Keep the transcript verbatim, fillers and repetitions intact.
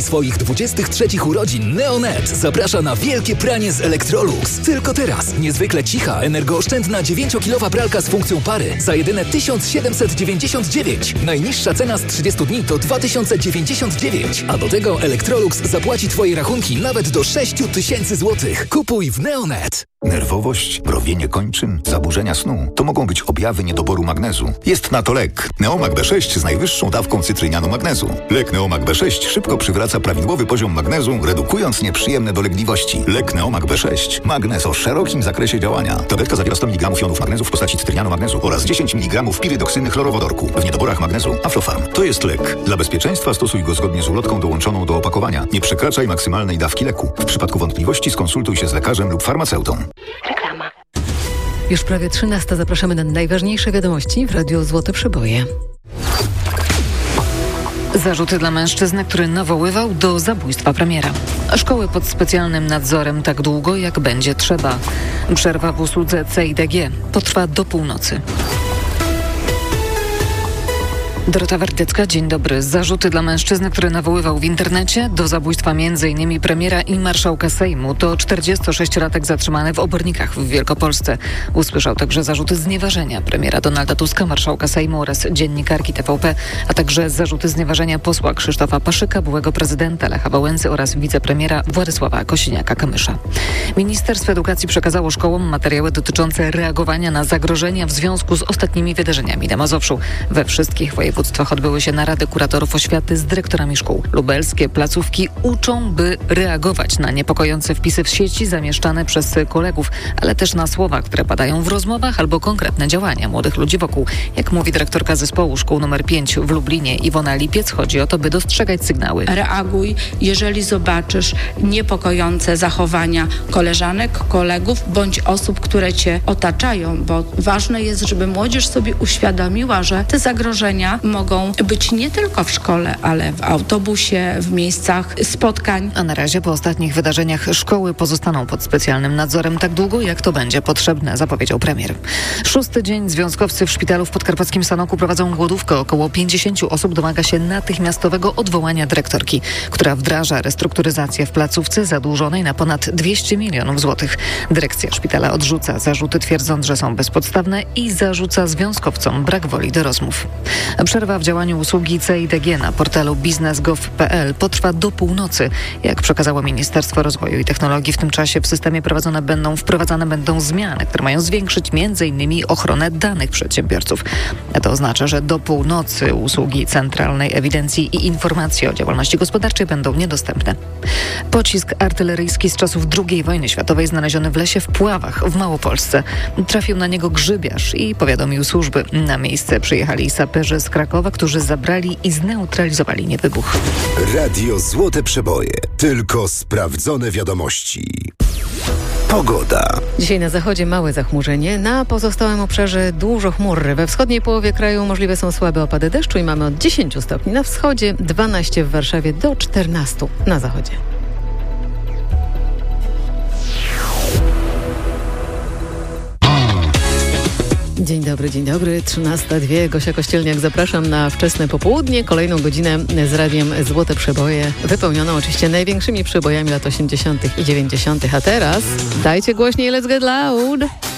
Swoich dwudziestych trzecich urodzin Neonet zaprasza na wielkie pranie z Electrolux. Tylko teraz niezwykle cicha, energooszczędna dziewięciokilowa pralka z funkcją pary za jedyne tysiąc siedemset dziewięćdziesiąt dziewięć. Najniższa cena z trzydziestu dni to dwa tysiące dziewięćdziesiąt dziewięć. A do tego Electrolux zapłaci Twoje rachunki nawet do sześć tysięcy złotych. Kupuj w Neonet. Nerwowość, mrowienie kończyn, zaburzenia snu to mogą być objawy niedoboru magnezu. Jest na to lek. Neomag B sześć z najwyższą dawką cytrynianu magnezu. Lek Neomag B sześć szybko przywraca prawidłowy poziom magnezu, redukując nieprzyjemne dolegliwości. Lek Neomag B sześć. Magnez o szerokim zakresie działania. Tabletka zawiera sto miligramów jonów magnezu w postaci cytrynianu magnezu oraz dziesięć miligramów pirydoksyny chlorowodorku. W niedoborach magnezu Aflofarm. To jest lek. Dla bezpieczeństwa stosuj go zgodnie z ulotką dołączoną do opakowania. Nie przekraczaj maksymalnej dawki leku. W przypadku wątpliwości skonsultuj się z lekarzem lub farmaceutą. Reklama. Już prawie trzynasta. Zapraszamy na najważniejsze wiadomości w Radiu Złote Przeboje. Zarzuty dla mężczyzny, który nawoływał do zabójstwa premiera. Szkoły pod specjalnym nadzorem tak długo, jak będzie trzeba. Przerwa w usłudze C I D G potrwa do północy. Dorota Werdycka, dzień dobry. Zarzuty dla mężczyzny, który nawoływał w internecie do zabójstwa między innymi premiera i marszałka Sejmu. To czterdziestosześciolatek zatrzymany w Obornikach w Wielkopolsce. Usłyszał także zarzuty znieważenia premiera Donalda Tuska, marszałka Sejmu oraz dziennikarki T V P, a także zarzuty znieważenia posła Krzysztofa Paszyka, byłego prezydenta Lecha Wałęsy oraz wicepremiera Władysława Kosiniaka-Kamysza. Ministerstwo Edukacji przekazało szkołom materiały dotyczące reagowania na zagrożenia w związku z ostatnimi wydarzeniami na Mazowszu. We wszystkich województwach województwach odbyły się narady kuratorów oświaty z dyrektorami szkół. Lubelskie placówki uczą, by reagować na niepokojące wpisy w sieci zamieszczane przez kolegów, ale też na słowa, które padają w rozmowach albo konkretne działania młodych ludzi wokół. Jak mówi dyrektorka zespołu szkół numer pięć w Lublinie Iwona Lipiec, chodzi o to, by dostrzegać sygnały. Reaguj, jeżeli zobaczysz niepokojące zachowania koleżanek, kolegów bądź osób, które cię otaczają, bo ważne jest, żeby młodzież sobie uświadomiła, że te zagrożenia mogą być nie tylko w szkole, ale w autobusie, w miejscach spotkań. A na razie po ostatnich wydarzeniach szkoły pozostaną pod specjalnym nadzorem tak długo, jak to będzie potrzebne, zapowiedział premier. Szósty dzień związkowcy w szpitalu w podkarpackim Sanoku prowadzą głodówkę. Około pięćdziesięciu osób domaga się natychmiastowego odwołania dyrektorki, która wdraża restrukturyzację w placówce zadłużonej na ponad dwieście milionów złotych. Dyrekcja szpitala odrzuca zarzuty, twierdząc, że są bezpodstawne i zarzuca związkowcom brak woli do rozmów. Przerwa w działaniu usługi C I D G na portalu biznes kropka gov kropka p l potrwa do północy. Jak przekazało Ministerstwo Rozwoju i Technologii, w tym czasie w systemie prowadzone będą, wprowadzane będą zmiany, które mają zwiększyć między innymi ochronę danych przedsiębiorców. A to oznacza, że do północy usługi Centralnej Ewidencji i Informacji o Działalności Gospodarczej będą niedostępne. Pocisk artyleryjski z czasów drugiej wojny światowej znaleziony w lesie w Puławach w Małopolsce. Trafił na niego grzybiarz i powiadomił służby. Na miejsce przyjechali saperzy z Krakowa, którzy zabrali i zneutralizowali niewybuch. Radio Złote Przeboje. Tylko sprawdzone wiadomości. Pogoda. Dzisiaj na zachodzie małe zachmurzenie, na pozostałym obszarze dużo chmur. We wschodniej połowie kraju możliwe są słabe opady deszczu i mamy od dziesięciu stopni na wschodzie, dwanaście w Warszawie do czternastu na zachodzie. Dzień dobry, dzień dobry. trzynasta dwie. Gosia Kościelniak, zapraszam na wczesne popołudnie. Kolejną godzinę z Radiem Złote Przeboje, wypełnioną oczywiście największymi przebojami lat osiemdziesiątych i dziewięćdziesiątych. A teraz dajcie głośniej, let's get loud.